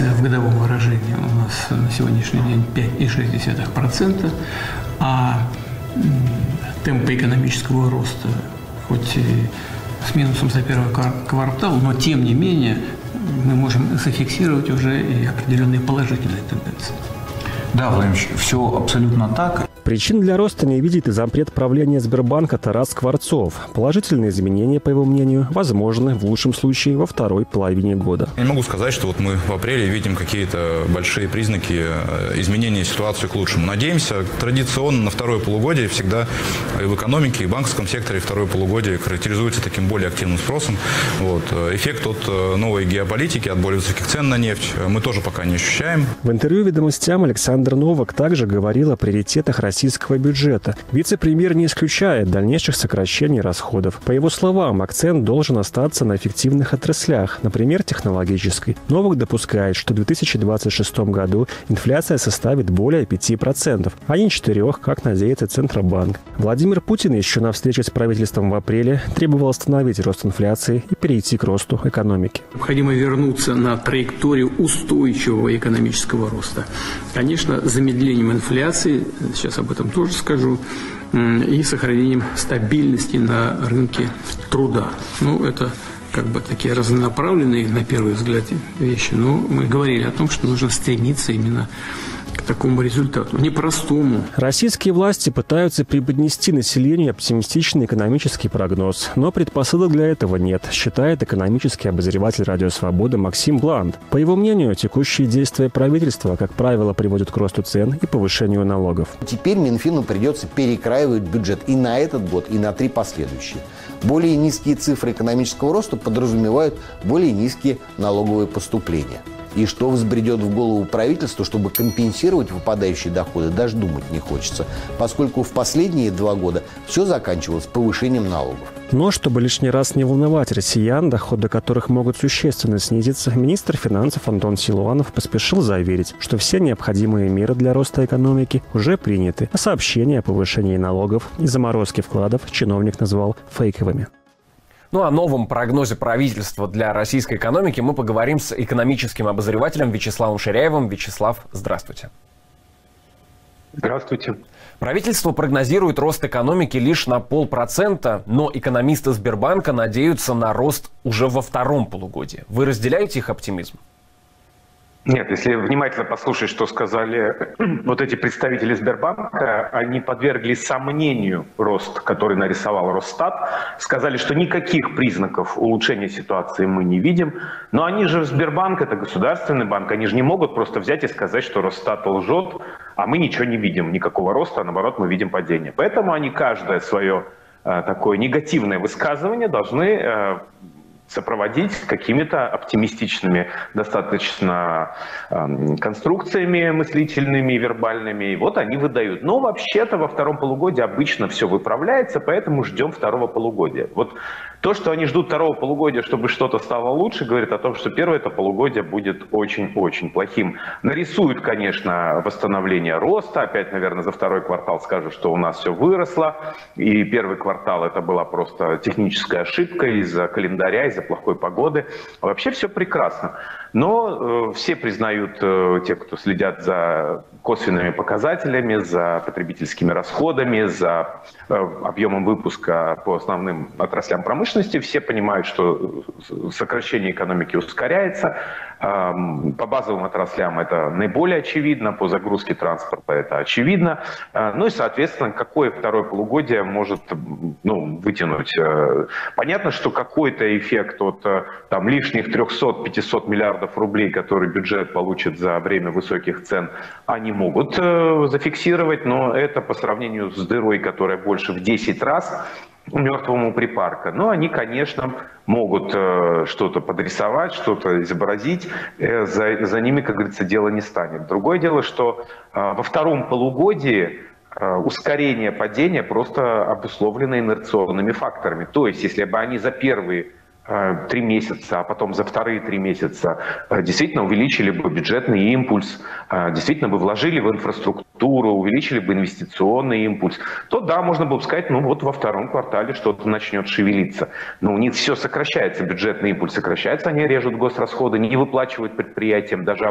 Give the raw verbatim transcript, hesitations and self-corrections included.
инфляция в годовом выражении у нас на сегодняшний день пять и шесть десятых процента, а темпы экономического роста, хоть и с минусом за первый квартал, но тем не менее мы можем зафиксировать уже и определенные положительные тенденции. Да, Владимир Ильич, все абсолютно так. Причин для роста не видит и зампред правления Сбербанка Тарас Скворцов. Положительные изменения, по его мнению, возможны в лучшем случае во второй половине года. Я не могу сказать, что вот мы в апреле видим какие-то большие признаки изменения ситуации к лучшему. Надеемся, традиционно на второе полугодие всегда и в экономике, и в банковском секторе второе полугодие характеризуется таким более активным спросом. Вот. Эффект от новой геополитики, от более высоких цен на нефть мы тоже пока не ощущаем. В интервью «Ведомостям» Александр Новак также говорил о приоритетах России. Российского бюджета. Вице-премьер не исключает дальнейших сокращений расходов. По его словам, акцент должен остаться на эффективных отраслях, например, технологической. Новак допускает, что в две тысячи двадцать шестом году инфляция составит более пяти процентов, а не четырёх, как надеется Центробанк. Владимир Путин еще на встрече с правительством в апреле требовал остановить рост инфляции и перейти к росту экономики. Необходимо вернуться на траекторию устойчивого экономического роста. Конечно, замедлением инфляции, сейчас об этом тоже скажу, и сохранением стабильности на рынке труда. Ну, это как бы такие разнонаправленные, на первый взгляд, вещи. Но мы говорили о том, что нужно стремиться именно к такому результату, непростому. Российские власти пытаются преподнести населению оптимистичный экономический прогноз, но предпосылок для этого нет, считает экономический обозреватель «Радио Свобода» Максим Бланд. По его мнению, текущие действия правительства, как правило, приводят к росту цен и повышению налогов. Теперь Минфину придется перекраивать бюджет и на этот год, и на три последующие. Более низкие цифры экономического роста подразумевают более низкие налоговые поступления. И что взбредет в голову правительству, чтобы компенсировать выпадающие доходы, даже думать не хочется, поскольку в последние два года все заканчивалось повышением налогов. Но чтобы лишний раз не волновать россиян, доходы которых могут существенно снизиться, министр финансов Антон Силуанов поспешил заверить, что все необходимые меры для роста экономики уже приняты, а сообщения о повышении налогов и заморозке вкладов чиновник назвал фейковыми. Ну, о новом прогнозе правительства для российской экономики мы поговорим с экономическим обозревателем Вячеславом Ширяевым. Вячеслав, здравствуйте. Здравствуйте. Правительство прогнозирует рост экономики лишь на полпроцента, но экономисты Сбербанка надеются на рост уже во втором полугодии. Вы разделяете их оптимизм? Нет, если внимательно послушать, что сказали вот эти представители Сбербанка, они подвергли сомнению рост, который нарисовал Росстат, сказали, что никаких признаков улучшения ситуации мы не видим, но они же Сбербанк, это государственный банк, они же не могут просто взять и сказать, что Росстат лжет, а мы ничего не видим, никакого роста, а наоборот мы видим падение. Поэтому они каждое свое э, такое негативное высказывание должны э, сопроводить какими-то оптимистичными достаточно э, конструкциями мыслительными, вербальными. И вот они выдают. Но вообще-то во втором полугодии обычно все выправляется, поэтому ждем второго полугодия. Вот то, что они ждут второго полугодия, чтобы что-то стало лучше, говорит о том, что первое это полугодие будет очень-очень плохим. Нарисуют, конечно, восстановление роста. Опять, наверное, за второй квартал скажут, что у нас все выросло. И первый квартал это была просто техническая ошибка из-за календаря, из-за плохой погоды. Вообще все прекрасно. Но э, все признают, э, те, кто следят за косвенными показателями, за потребительскими расходами, за э, объемом выпуска по основным отраслям промышленности, все понимают, что сокращение экономики ускоряется. Э, по базовым отраслям это наиболее очевидно, по загрузке транспорта это очевидно. Э, ну и, соответственно, какое второе полугодие может ну, вытянуть? Э, понятно, что какой-то эффект от там, лишних трёхсот-пятисот миллиардов рублей, которые бюджет получит за время высоких цен, они могут э, зафиксировать, но это по сравнению с дырой, которая больше в десять раз мертвому припарка. Но они, конечно, могут э, что-то подрисовать, что-то изобразить. Э, за, за ними, как говорится, дело не станет. Другое дело, что э, во втором полугодии э, ускорение падения просто обусловлено инерционными факторами. То есть, если бы они за первые три месяца, а потом за вторые три месяца действительно увеличили бы бюджетный импульс, действительно бы вложили в инфраструктуру, увеличили бы инвестиционный импульс, то да, можно было бы сказать, ну вот во втором квартале что-то начнет шевелиться. Но у них все сокращается, бюджетный импульс сокращается, они режут госрасходы, не выплачивают предприятиям даже